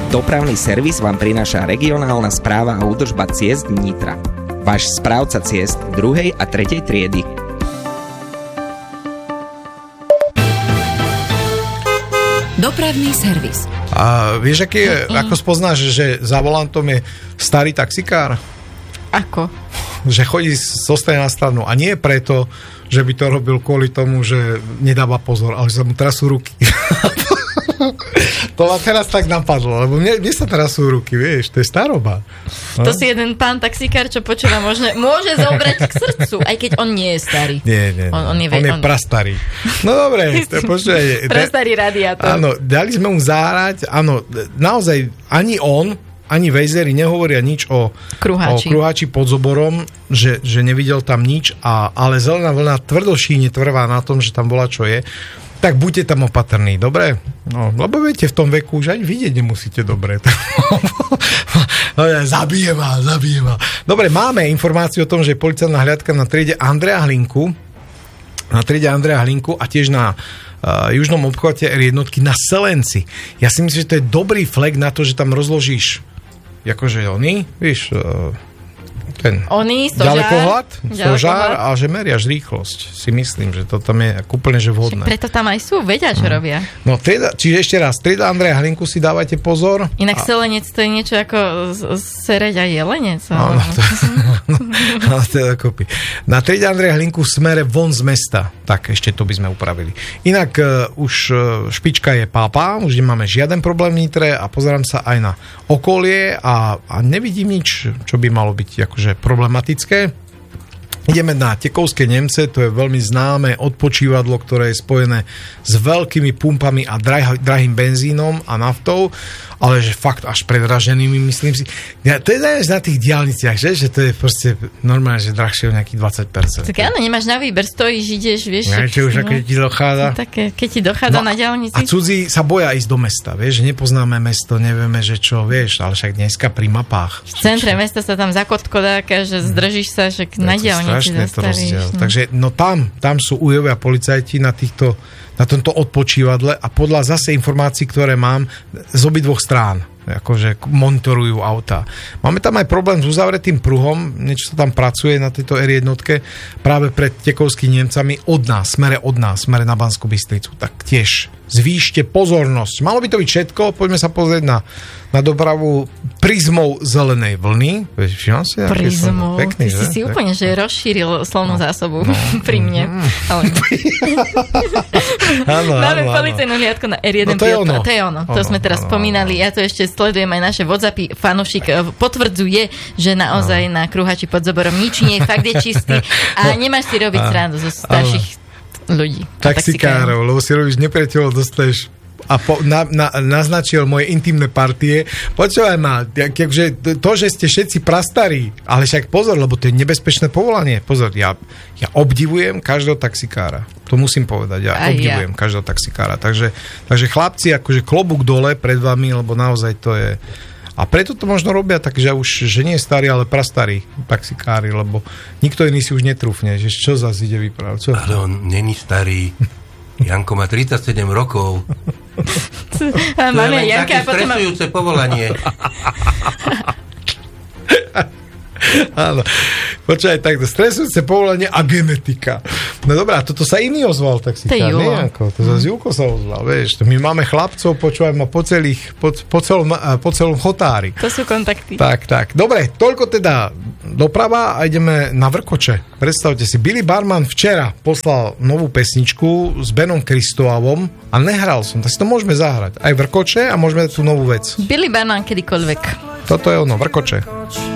Dopravný servis vám prináša regionálna správa a údržba ciest Nitra. Váš správca ciest 2. a 3. triedy. Dopravný servis. A vieš, ako spoznáš, že za volantom je starý taxikár? Ako? Že chodí zo strany na stranu. A nie preto, že by to robil kvôli tomu, že nedáva pozor, ale že sa mu trasú ruky. To ma teraz tak napadlo, lebo mne sa trasú ruky, vieš, to je staroba. To si jeden pán taxikár, čo počúva, môže zobrať k srdcu, aj keď on nie je starý. Nie. On je prastarý. No dobre, počúvaj. Prastarý radiátor. Áno, dali sme mu zahrať, áno, naozaj ani on, ani vejzeri nehovoria nič o kruháči pod Zoborom, že nevidel tam nič, ale zelená vlna tvrdošíne trvá na tom, že tam bola čo je. Tak buďte tam opatrní, dobre? No, lebo viete, v tom veku už ani vidieť nemusíte, dobre. Zabije ma. Dobre, máme informáciu o tom, že je policajná hliadka na triede Andreja Hlinku a tiež na južnom obchvate R1 na Selenci. Ja si myslím, že to je dobrý flek na to, že tam rozložíš akože vieš, ten ďalekohľad, stožár a že meriaš rýchlosť. Si myslím, že to tam je úplne že vhodné. Preto tam aj sú, vedia, čo robia. No, čiže ešte raz, trieda Andreja Hlinku si dávajte pozor. Inak Selenec to je niečo ako sereď a jelenec. No, na triede Andreja Hlinku smere von z mesta. Tak, ešte to by sme upravili. Inak už špička je pápa, už nemáme žiaden problém v Nitre a pozerám sa aj na okolie a nevidím nič, čo by malo byť akože problematické. Ideme na Tekovské Nemce, to je veľmi známe odpočívadlo, ktoré je spojené s veľkými pumpami a drahým benzínom a naftou, ale že fakt až predraženými, myslím si. To je na tých diaľniciach, že to je proste normálne, že drahšie o nejakých 20%. Tak áno, nemáš na výber, stojíš, ideš, vieš. Čo už keď ti dochádza. Keď ti dochádza na diaľnici. A cudzí sa boja ísť do mesta, vieš, že nepoznáme mesto, nevieme, že čo, vieš, ale však dneska pri mapách. V centre mesta sa tam zakotkodáka, že zdržíš sa, že na diaľnici zastavíš. Takže no tam sú ujovia policajti na tomto odpočívadle a podľa zase informácií, ktoré mám z obidvoch strán, akože monitorujú auta. Máme tam aj problém s uzavretým pruhom, niečo sa tam pracuje na tejto R1 práve pred Tekovskými Nemcami smere na Banskú Bystricu. Tak tiež zvýšte pozornosť. Malo by to byť všetko, poďme sa pozrieť na dopravu prizmou zelenej vlny. Prizmou. Pekný, ty si úplne, že rozšíril slovnú zásobu pri mne. Máme policajnú hliadku na R1. To je ono. To sme teraz spomínali. Ja to ešte sledujem aj naše WhatsAppy. Fanúšik potvrdzuje, že naozaj na Kruháči pod Zoborom nič nie je, fakt je čistý a nemáš si robiť srandu zo starších ľudí. Taxikárov, lebo si robíš nepriateľov, dostaneš a naznačil moje intimné partie. Počúvaj ma, to, že ste všetci prastarí, ale však pozor, lebo to je nebezpečné povolanie. Pozor, ja obdivujem každého taxikára. To musím povedať, obdivujem každého taxikára. Takže chlapci, akože klobúk dole pred vami, lebo naozaj to je. A preto to možno robia tak, že už že nie je starý, ale prastarí taxikári, lebo nikto iný si už netrúfne, že čo zase ide vyprávať. Ale on není starý. Janko má 37 rokov. To je len také stresujúce povolanie. Áno. Počkaj, takto stresujúce povolanie a genetika. No dobrá, toto sa iný ozval, tak si to to zase Julko sa ozval, vieš. My máme chlapcov, počúvaj ma po celom chotári. To sú kontakty. Tak. Dobre, toľko teda doprava a ideme na Vrkoče. Predstavte si, Billy Barman včera poslal novú pesničku s Benom Kristovom a nehral som, tak si to môžeme zahrať. Aj Vrkoče a môžeme tú novú vec. Billy Barman kedykoľvek. Toto je ono, Vrkoče.